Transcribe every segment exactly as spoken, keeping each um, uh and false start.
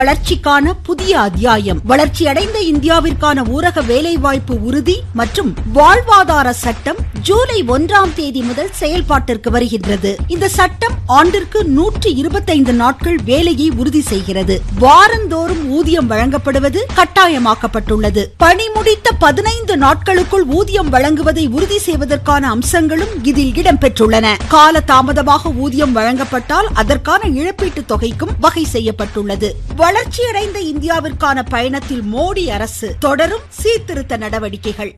வளர்ச்சிக்கான புதிய அத்தியாயம். வளர்ச்சியடைந்த இந்தியாவிற்கான ஊரக வேலைவாய்ப்பு உறுதி மற்றும் வாழ்வாதார சட்டம் ஜூலை ஒன்றாம் தேதி முதல் செயல்பாட்டிற்கு வருகின்றது. இந்த சட்டம் ஆண்டிற்கு நூற்று இருபத்தைந்து நாட்கள் வேலையை உறுதி செய்கிறது. வாரந்தோறும் ஊதியம் வழங்கப்படுவது கட்டாயமாக்கப்பட்டுள்ளது. பணி முடித்த பதினைந்து நாட்களுக்குள் ஊதியம் வழங்குவதை உறுதி செய்வதற்கான அம்சங்களும் இதில் இடம்பெற்றுள்ளன. கால தாமதமாக ஊதியம் வழங்கப்பட்டால் அதற்கான இழப்பீட்டு தொகைக்கும் வகை செய்யப்பட்டுள்ளது. வளர்ச்சியடைந்த இந்தியாவிற்கான பயணத்தில் மோடி அரசு தொடரும் சீர்திருத்த நடவடிக்கைகள்.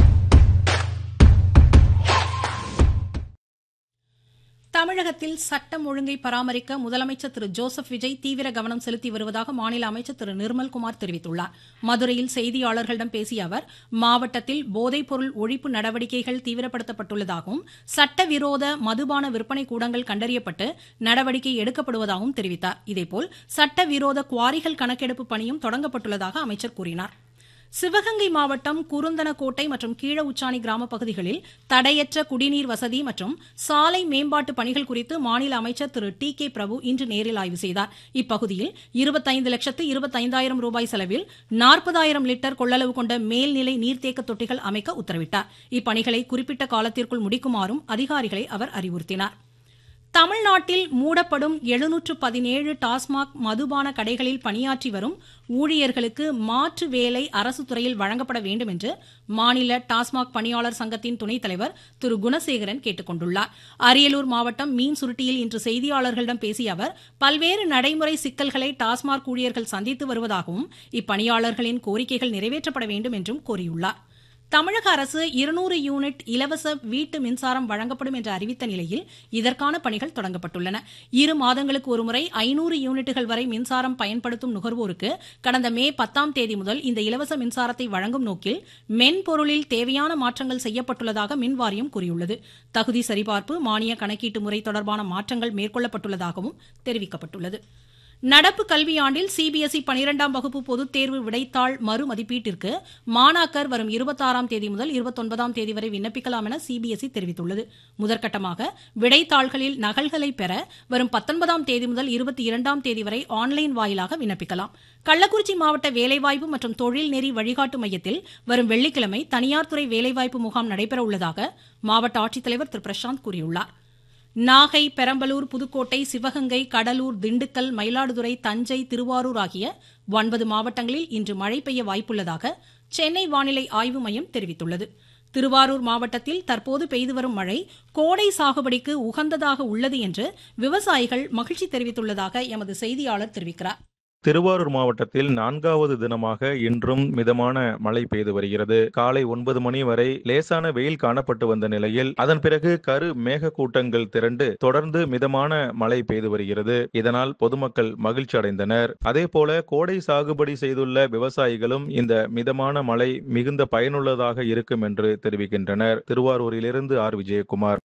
தமிழகத்தில் சட்டம் ஒழுங்கை பராமரிக்க முதலமைச்சர் திரு ஜோசப் விஜய் தீவிர கவனம் செலுத்தி வருவதாக மாநில அமைச்சர் திரு நிர்மல்குமார் தெரிவித்துள்ளார். மதுரையில் செய்தியாளர்களிடம் பேசிய அவர், மாவட்டத்தில் போதைப் பொருள் ஒழிப்பு நடவடிக்கைகள் தீவிரப்படுத்தப்பட்டுள்ளதாகவும் சட்டவிரோத மதுபான விற்பனை கூடங்கள் கண்டறியப்பட்டு நடவடிக்கை எடுக்கப்படுவதாகவும் தெரிவித்தார். இதேபோல் சட்டவிரோத குவாரிகள் கணக்கெடுப்பு பணியும் தொடங்கப்பட்டுள்ளதாக அமைச்சர் கூறினார். சிவகங்கை மாவட்டம் குருந்தனக்கோட்டை மற்றும் கீழ உச்சாணி கிராம பகுதிகளில் தடையற்ற குடிநீர் வசதி மற்றும் சாலை மேம்பாட்டு பணிகள் குறித்து மாநில அமைச்சர் திரு டி கே பிரபு இன்று நேரில் ஆய்வு செய்தார். இப்பகுதியில் இருபத்தைந்து லட்சத்து இருபத்தைந்தாயிரம் ரூபாய் செலவில் நாற்பதாயிரம் லிட்டர் கொள்ளளவு கொண்ட மேல்நிலை நீர்த்தேக்க தொட்டிகள் அமைக்க உத்தரவிட்டார். இப்பணிகளை குறிப்பிட்ட காலத்திற்குள் முடிக்குமாறும் அதிகாரிகளை அவர் அறிவுறுத்தினார். தமிழ்நாட்டில் மூடப்படும் எழுநூற்று பதினேழு டாஸ்மாக் மதுபான கடைகளில் பணியாற்றி வரும் ஊழியர்களுக்கு மாற்று வேலை அரசு துறையில் வழங்கப்பட வேண்டும் என்று மாநில டாஸ்மாக் பணியாளர் சங்கத்தின் துணைத் தலைவர் திரு குணசேகரன் கேட்டுக் கொண்டுள்ளார். அரியலூர் மாவட்டம் மீன் சுருட்டியில் இன்று செய்தியாளர்களிடம் பேசிய அவர், பல்வேறு நடைமுறை சிக்கல்களை டாஸ்மாக் ஊழியர்கள் சந்தித்து வருவதாகவும் இப்பணியாளர்களின் கோரிக்கைகள் நிறைவேற்றப்பட வேண்டும் என்றும் கோரியுள்ளார். தமிழக அரசு இருநூறு யூனிட் இலவச வீட்டு மின்சாரம் வழங்கப்படும் என்று அறிவித்த நிலையில் இதற்கான பணிகள் தொடங்கப்பட்டுள்ளன. இரு மாதங்களுக்கு ஒருமுறை ஐநூறு யூனிட்டுகள் வரை மின்சாரம் பயன்படுத்தும் நுகர்வோருக்கு கடந்த மே பத்தாம் தேதி முதல் இந்த இலவச மின்சாரத்தை வழங்கும் நோக்கில் மென்பொருளில் தேவையான மாற்றங்கள் செய்யப்பட்டுள்ளதாக மின் வாரியம் கூறியுள்ளது. தகுதி சரிபார்ப்பு, மானிய கணக்கீட்டு முறை தொடர்பான மாற்றங்கள் மேற்கொள்ளப்பட்டுள்ளதாகவும் தெரிவிக்கப்பட்டுள்ளது. நடப்பு கல்வியாண்டில் சிபிஎஸ்இ பனிரெண்டாம் வகுப்பு பொதுத் தேர்வு விடைத்தாள் மறு மதிப்பீட்டிற்கு மாணாக்கர் வரும் இருபத்தாறாம் தேதி முதல் இருபத்தொன்பதாம் தேதி வரை விண்ணப்பிக்கலாம் என சிபிஎஸ்இ தெரிவித்துள்ளது. முதற்கட்டமாக விடைத்தாள்களில் நகல்களை பெற வரும் பத்தொன்பதாம் தேதி முதல் இருபத்தி இரண்டாம் தேதி வரை ஆன்லைன் வாயிலாக விண்ணப்பிக்கலாம். கள்ளக்குறிச்சி மாவட்ட வேலைவாய்ப்பு மற்றும் தொழில் நெறி வழிகாட்டு மையத்தில் வரும் வெள்ளிக்கிழமை தனியார் துறை வேலைவாய்ப்பு முகாம் நடைபெற உள்ளதாக மாவட்ட ஆட்சித்தலைவர் திரு பிரசாந்த் கூறியுள்ளார். நாகை, பெரம்பலூர், புதுக்கோட்டை, சிவகங்கை, கடலூர், திண்டுக்கல், மயிலாடுதுறை, தஞ்சை, திருவாரூர் ஆகிய ஒன்பது மாவட்டங்களில் இன்று மழை பெய்ய வாய்ப்புள்ளதாக சென்னை வானிலை ஆய்வு மையம் தெரிவித்துள்ளது. திருவாரூர் மாவட்டத்தில் தற்போது பெய்து வரும் மழை கோடை சாகுபடிக்கு உகந்ததாக உள்ளது என்று விவசாயிகள் மகிழ்ச்சி தெரிவித்துள்ளதாக எமது செய்தியாளர் தெரிவிக்கிறார். திருவாரூர் மாவட்டத்தில் நான்காவது தினமாக இன்றும் மிதமான மழை பெய்து வருகிறது. காலை ஒன்பது மணி வரை லேசான வெயில் காணப்பட்டு வந்த நிலையில் அதன் பிறகு கரு மேக கூட்டங்கள் திரண்டு தொடர்ந்து மிதமான மழை பெய்து வருகிறது. இதனால் பொதுமக்கள் மகிழ்ச்சி அடைந்தனர். அதே போல கோடை சாகுபடி செய்துள்ள விவசாயிகளும் இந்த மிதமான மழை மிகுந்த பயனுள்ளதாக இருக்கும் என்று தெரிவிக்கின்றனர். திருவாரூரிலிருந்து ஆர் விஜயகுமார்.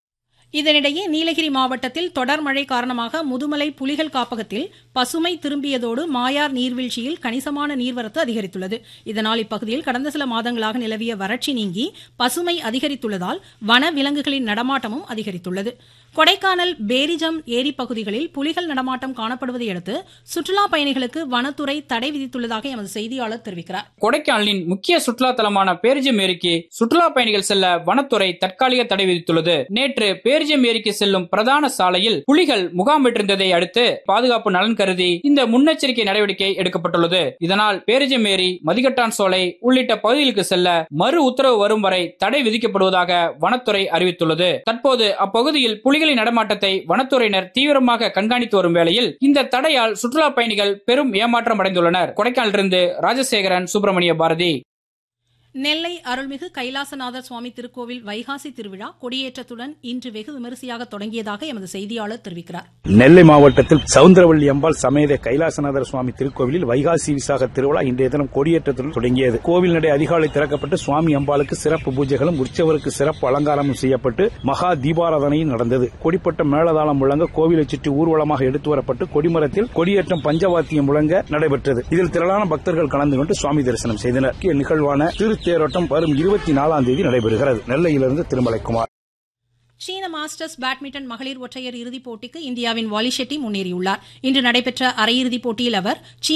இதனிடையே நீலகிரி மாவட்டத்தில் தொடர் மழை காரணமாக முதுமலை புலிகள் காப்பகத்தில் பசுமை திரும்பியதோடு மாயார் நீர்வீழ்ச்சியில் கணிசமான நீர்வரத்து அதிகரித்துள்ளது. இதனால் இப்பகுதியில் கடந்த சில மாதங்களாக நிலவிய வறட்சி நீங்கி பசுமை அதிகரித்துள்ளதால் வன விலங்குகளின் நடமாட்டமும் அதிகரித்துள்ளது. கொடைக்கானல் பேரிஜம் ஏரி பகுதிகளில் புலிகள் நடமாட்டம் காணப்படுவதை அடுத்து சுற்றுலா பயணிகளுக்கு வனத்துறை தடை விதித்துள்ளதாக எமது செய்தியாளர் தெரிவிக்கிறார். கொடைக்கானலின் முக்கிய சுற்றுலா தலமான பேரிஜம் ஏரிக்கு சுற்றுலா பயணிகள் செல்ல வனத்துறை தற்காலிக தடை விதித்துள்ளது. நேற்று பேரிஜம் ஏரிக்கு செல்லும் பிரதான சாலையில் புலிகள் முகாமிட்டிருந்ததை அடுத்து பாதுகாப்பு நலன் கருதி இந்த முன்னெச்சரிக்கை நடவடிக்கை எடுக்கப்பட்டுள்ளது. இதனால் பேரிஜம் ஏரி, மதிகட்டான் சோலை உள்ளிட்ட பகுதிகளுக்கு செல்ல மறு உத்தரவு வரும் வரை தடை விதிக்கப்படுவதாக வனத்துறை அறிவித்துள்ளது. தற்போது அப்பகுதியில் புலிகளின் நடமாட்டத்தை வனத்துறையினர் தீவிரமாக கண்காணித்து வரும் வேளையில் இந்த தடையால் சுற்றுலா பயணிகள் பெரும் ஏமாற்றம் அடைந்துள்ளனர். கொடைக்கானலிலிருந்து ராஜசேகரன், சுப்பிரமணிய பாரதி. நெல்லை அருள்மிகு கைலாசநாதர் சுவாமி திருக்கோவில் வைகாசி திருவிழா கொடியேற்றத்துடன் இன்று வெகு விமரிசையாக தொடங்கியதாக எமது செய்தியாளர் தெரிவிக்கிறார். நெல்லை மாவட்டத்தில் சவுந்தரவள்ளி அம்பாள் சமேத கைலாசநாதர் சுவாமி திருக்கோவிலில் வைகாசி விசாக திருவிழா இன்றைய தினம் கொடியேற்றத்துடன் தொடங்கியது. கோவில் நடை அதிகாலை திறக்கப்பட்டு சுவாமி அம்பாளுக்கு சிறப்பு பூஜைகளும் உற்சவருக்கு சிறப்பு அலங்காரமும் செய்யப்பட்டு மகா தீபாராதனையும் நடந்தது. கொடிப்பட்ட மேளதாளம் முழங்க கோவிலை சுற்றி ஊர்வலமாக எடுத்து வரப்பட்டு கொடிமரத்தில் கொடியேற்றம் பஞ்சவாத்தியம் முழங்க நடைபெற்றது. இதில் திரளான பக்தர்கள் கலந்து கொண்டு சுவாமி தரிசனம் செய்தனர். நிகழ்வான திரு தேரோட்டம் வரும் இருபத்தி நாலாம் தேதி நடைபெறுகிறது. நெல்லையிலிருந்து திருமலைக்குமார். சீன மாஸ்டர்ஸ் பேட்மிண்டன் மகளிர் ஒற்றையர் இறுதிப் போட்டிக்கு இந்தியாவின் வாலி ஷெட்டி முன்னேறியுள்ளார். இன்று நடைபெற்ற அரையிறுதிப் போட்டியில் அவர்